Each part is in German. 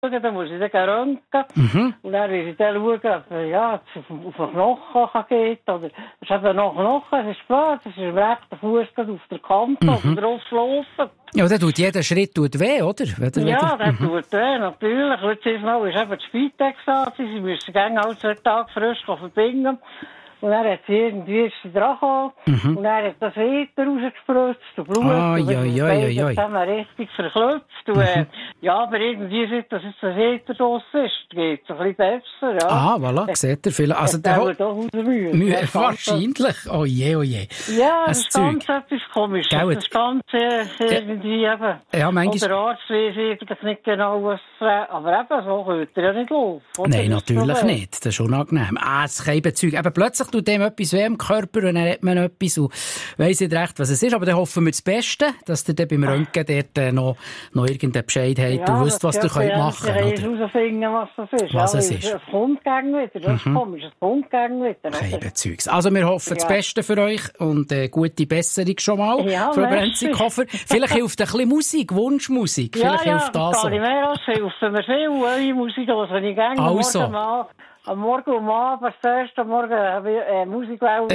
dann muss ich dann röntgen. Und dann will ich dann schauen, ob es auf den Knochen geht. Oder es ist eben noch Knochen, es ist blöd, es ist im rechten Fuß auf der Kante oder drauf laufen. Ja, dann tut jeder Schritt weh, oder? Ja, das tut weh, natürlich. Letztes Mal ist eben die Spitex da, sie müssen gerne alle 2 Tage frisch verbinden. Und dann hat sie irgendwie dran gekommen. Und dann hat das Eter rausgespritzt, und Blut. Und das haben wir richtig verklopft. Und, ja, aber irgendwie sieht, dass jetzt das Eter draussen ist, geht es ein bisschen besser, ja. Ah, voilà, seht ihr viel. Also der Mühe. Wahrscheinlich. Oh je. Ja, das ist ganz etwas komisch. Das ist ganz irgendwie eben. Ja, manchmal. Der Arzt weiss eigentlich nicht genau, was aber eben, so könnte er ja nicht laufen. Nein, natürlich nicht. Das ist unangenehm. Das Keibenzeug. Eben plötzlich tut dem etwas weh im Körper und dann hat man etwas und weiss nicht recht, was es ist. Aber dann hoffen wir das Beste, dass ihr dann beim Röntgen dort noch irgendeinen Bescheid habt und wisst, was ihr könnt machen könnt. Ja, herausfinden, was das ist. Was es ist. Es kommt gegen wieder. Das ist komisch. Es kommt gegen wieder. Keibenzeugs. Also wir hoffen das Beste für euch und gute Besserung schon mal, Frau Brenzikofer. Vielleicht hilft ein bisschen Musik, Wunschmusik. Vielleicht hilft das. Ja, helfen mir viel. Eure Musik höre ich gerne. Also. Am Morgen und am Abend, zuerst am Morgen Musik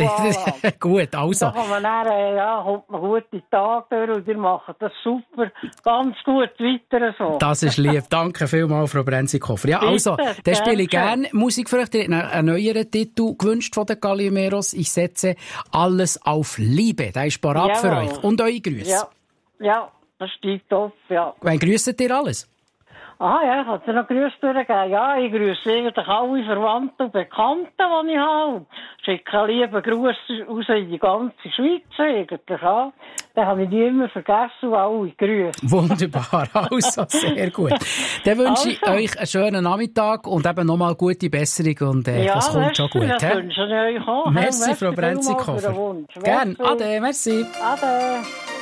Gut, also. Da kann man dann, kommt man gute Tage durch und ihr macht das super, ganz gut weiter so. Das ist lieb. Danke vielmals, Frau Brenzikofer. Ja, also, dann spiele ich gerne Musik für euch. Ihr habt einen neueren Titel gewünscht von den Calimeros. Ich setze alles auf Liebe. Der ist parat für euch. Und eure Grüße. Ja, das steigt auf, ja. Wann grüsset ihr alles? Aha, ja, ich kann dir noch Grüße durchgeben. Ja, ich grüße eigentlich alle Verwandten und Bekannten, die ich habe. Schicke einen lieben Gruß raus in die ganze Schweiz eigentlich an. Den habe ich nie immer vergessen und alle grüße. Wunderbar, also sehr gut. Dann wünsche ich euch einen schönen Nachmittag und eben nochmal gute Besserung und das kommt schon gut. Ja, das wünsche ich euch auch. Merci, Frau Brenzikofer. Gerne, Ade, merci. Ade.